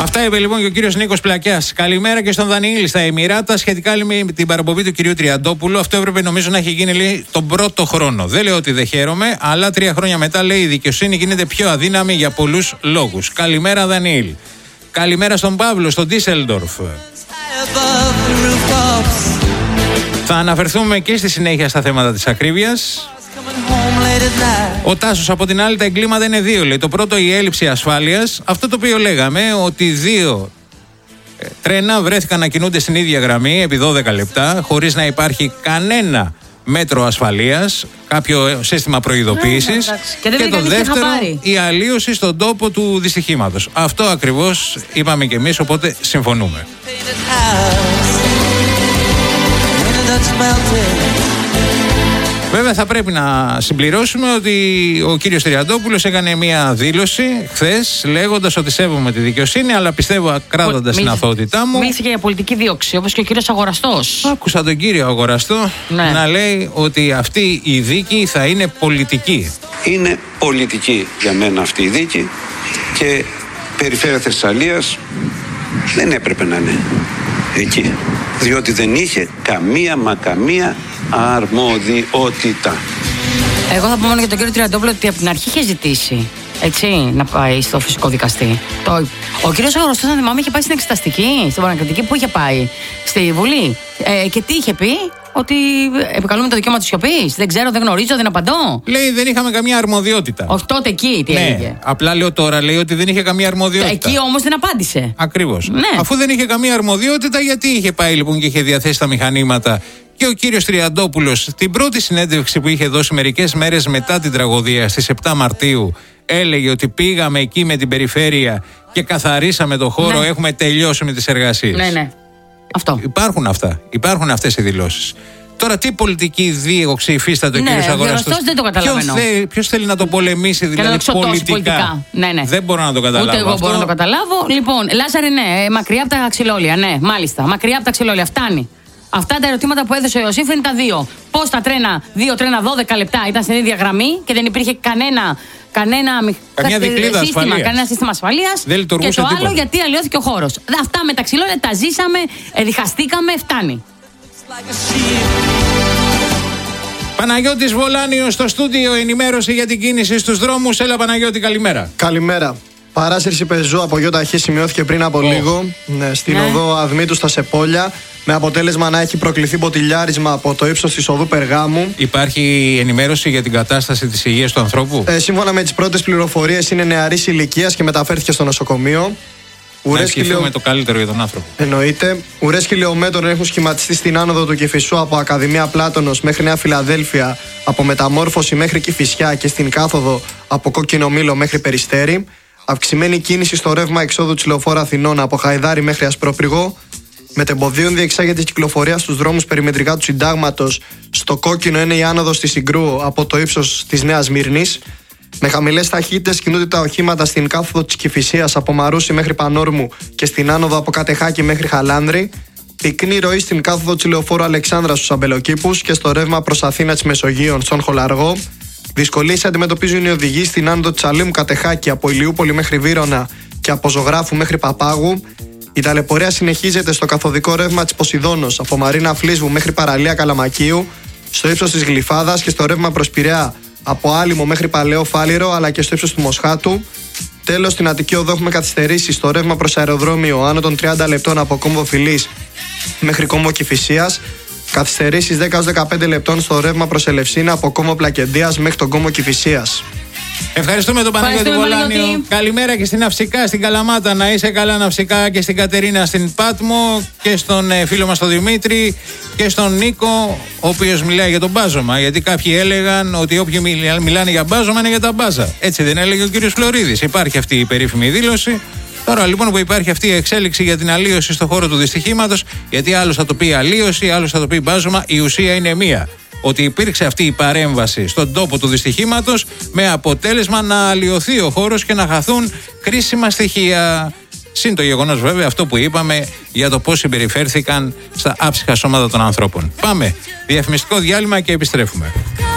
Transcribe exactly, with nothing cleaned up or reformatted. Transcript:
Αυτά είπε λοιπόν και ο κύριος Νίκος Πλακιάς. Καλημέρα και στον Δανιήλ στα Εμιράτα. Σχετικά με την παραπομπή του κυρίου Τριαντόπουλου, αυτό έπρεπε νομίζω να έχει γίνει, λέει, τον πρώτο χρόνο. Δεν λέω ότι δεν χαίρομαι, αλλά τρία χρόνια μετά, λέει, η δικαιοσύνη γίνεται πιο αδύναμη για πολλούς λόγους. Καλημέρα, Δανιήλ. Καλημέρα στον Παύλο, στον Ντίσελντορφ. Θα αναφερθούμε και στη συνέχεια στα θέματα της ακρίβειας. Ο Τάσος από την άλλη, τα εγκλήματα είναι δύο, λέει. Το πρώτο, η έλλειψη ασφάλειας. Αυτό το οποίο λέγαμε, ότι δύο ε, τρένα βρέθηκαν να κινούνται στην ίδια γραμμή επί δώδεκα λεπτά, χωρίς να υπάρχει κανένα μέτρο ασφαλείας, κάποιο σύστημα προειδοποίησης. Και, και το δεύτερο, η αλλίωση στον τόπο του δυστυχήματος. Αυτό ακριβώς είπαμε κι εμείς, οπότε συμφωνούμε. Βέβαια θα πρέπει να συμπληρώσουμε ότι ο κύριος Τριαντόπουλος έκανε μια δήλωση χθες λέγοντας ότι σέβομαι τη δικαιοσύνη, αλλά πιστεύω, κράτοντας την αθωότητά μου. Μίλησε και για πολιτική δίωξη, όπως και ο κύριος Αγοραστός. Άκουσα τον κύριο Αγοραστό ναι. να λέει ότι αυτή η δίκη θα είναι πολιτική. Είναι πολιτική για μένα αυτή η δίκη και περιφέρεια Θεσσαλίας δεν έπρεπε να είναι εκεί, διότι δεν είχε καμία μα καμία αρμοδιότητα. Εγώ θα πω μόνο για τον κύριο Τριαντόπουλο ότι από την αρχή είχε ζητήσει, έτσι, να πάει στο φυσικό δικαστή. Το, ο κύριος Αγοραστός, αν θυμάμαι, είχε πάει στην εξεταστική, στην παρακρατική, που είχε πάει, στη Βουλή. Ε, και τι είχε πει? Ότι επικαλούμε το δικαίωμα της σιωπής. Δεν ξέρω, δεν γνωρίζω, δεν απαντώ. Λέει δεν είχαμε καμία αρμοδιότητα. Όχι τότε εκεί, τι ναι, έλεγε. Απλά λέω τώρα, λέει ότι δεν είχε καμία αρμοδιότητα. Εκεί όμως δεν απάντησε. Ακριβώς. Ναι. Αφού δεν είχε καμία αρμοδιότητα, γιατί είχε πάει λοιπόν και είχε διαθέσει τα μηχανήματα. Και ο κύριος Τριαντόπουλος, την πρώτη συνέντευξη που είχε δώσει μερικές μέρες μετά την τραγωδία, στις επτά Μαρτίου, έλεγε ότι πήγαμε εκεί με την περιφέρεια και καθαρίσαμε το χώρο, ναι. έχουμε τελειώσει με τις εργασίες. Ναι, ναι. Αυτό. Υπάρχουν αυτά. Υπάρχουν αυτές οι δηλώσεις. Τώρα, τι πολιτική δίωξη υφίσταται ο ναι, κύριος Αγοραστός? Δεν το καταλαβαίνω. Ποιος, θε, ποιος θέλει να το πολεμήσει, δηλαδή να πολιτικά? πολιτικά. Ναι, ναι. Δεν μπορώ να το καταλάβω. Ούτε εγώ αυτό. μπορώ να το καταλάβω. Λοιπόν, Λάζαρε, ναι, μακριά από τα ξυλόλια. Ναι, μάλιστα. Μακριά από τα ξυλόλια. Φτάνει. Αυτά τα ερωτήματα που έδωσε ο Ιωσήφ είναι τα δύο. Πώς τα τρένα, δύο τρένα δώδεκα λεπτά ήταν στην ίδια γραμμή και δεν υπήρχε κανένα, κανένα σύστημα, ασφαλείας. κανένα σύστημα ασφαλείας. Δεν λειτουργούσε και το τίποτα. άλλο γιατί αλλοιώθηκε ο χώρος. Αυτά με τα ξυλόλια τα ζήσαμε, διχαστήκαμε, φτάνει. Παναγιώτης Βολάνιος στο στούντιο, ενημέρωση για την κίνηση στους δρόμους. Έλα Παναγιώτη, καλημέρα. Καλημέρα. Παράσυρση πεζού από ΙΟΤΑΧ σημειώθηκε πριν από oh. λίγο ναι, στην ναι. οδό Αδμήτου στα Σεπόλια, με αποτέλεσμα να έχει προκληθεί μποτιλιάρισμα από το ύψος της οδού Περγάμου. Υπάρχει ενημέρωση για την κατάσταση της υγείας του ανθρώπου? Ε, σύμφωνα με τις πρώτες πληροφορίες, είναι νεαρής ηλικίας και μεταφέρθηκε στο νοσοκομείο. Να ευχηθούμε το καλύτερο για τον άνθρωπο. Εννοείται. Ουρές χιλιόμετρων έχουν σχηματιστεί στην άνοδο του Κηφισού από Ακαδημία Πλάτωνος μέχρι Νέα Φιλαδέλφια, από Μεταμόρφωση μέχρι Κηφισιά και στην κάθοδο από Κόκκινο Μήλο μέχρι Περιστέρι. Αυξημένη κίνηση στο ρεύμα εξόδου της Λεωφόρου Αθηνών από Χαϊδάρι μέχρι Ασπρόπυργο. Μετεμποδίων διεξάγεται η κυκλοφορία στους δρόμους περιμετρικά του Συντάγματος. Στο κόκκινο είναι η άνοδος της Συγκρού από το ύψος της Νέας Μύρνης. Με χαμηλές ταχύτητες κινούνται τα οχήματα στην κάθοδο της Κηφισίας από Μαρούσι μέχρι Πανόρμου και στην άνοδο από Κατεχάκη μέχρι Χαλάνδρη. Πυκνή ροή στην κάθοδο της Λεωφόρου Αλεξάνδρα στους Αμπελοκήπους και στο ρεύμα προς Αθήνα της Μεσογείων στον Χολαργό. Δυσκολίες αντιμετωπίζουν οι οδηγοί στην άνοδο της Αλήμου Κατεχάκη από Ηλιούπολη μέχρι Βύρωνα και από Ζωγράφου μέχρι Παπάγου. Η ταλαιπωρία συνεχίζεται στο καθοδικό ρεύμα της Ποσειδώνος από Μαρίνα Φλίσβου μέχρι Παραλία Καλαμακίου, στο ύψος της Γλυφάδας και στο ρεύμα προς Πειραιά από Άλυμο μέχρι Παλαιό Φάληρο αλλά και στο ύψος του Μοσχάτου. Τέλος, στην Αττική Οδό έχουμε καθυστερήσει στο ρεύμα προς αεροδρόμιο άνω των τριάντα λεπτών από Κόμβο Φιλής μέχρι Κόμβο Κηφισίας. Καθυστερήσεις δέκα έως δεκαπέντε λεπτών στο ρεύμα προς Ελευσίνα από Κόμβο Πλακεντίας μέχρι τον Κόμβο Κηφισίας. Ευχαριστούμε τον Παναγιώτη Βολάνιο. Καλημέρα και στην Ναυσικά, στην Καλαμάτα. Να είσαι καλά, Ναυσικά, και στην Κατερίνα στην Πάτμο και στον ε, φίλο μας τον Δημήτρη και στον Νίκο, ο οποίος μιλάει για τον μπάζωμα. Γιατί κάποιοι έλεγαν ότι όποιοι μιλάνε για μπάζωμα είναι για τα μπάζα. Έτσι δεν έλεγε ο κύριος Φλωρίδης? Υπάρχει αυτή η περίφημη δήλωση. Τώρα λοιπόν που υπάρχει αυτή η εξέλιξη για την αλλίωση στον χώρο του δυστυχήματος, γιατί άλλος θα το πει αλλίωση, άλλος θα το πει μπάζωμα, η ουσία είναι μία. Ότι υπήρξε αυτή η παρέμβαση στον τόπο του δυστυχήματος με αποτέλεσμα να αλλοιωθεί ο χώρος και να χαθούν κρίσιμα στοιχεία. Συν το γεγονός βέβαια αυτό που είπαμε για το πώς συμπεριφέρθηκαν στα άψυχα σώματα των ανθρώπων. Πάμε, διαφημιστικό διάλειμμα και επιστρέφουμε.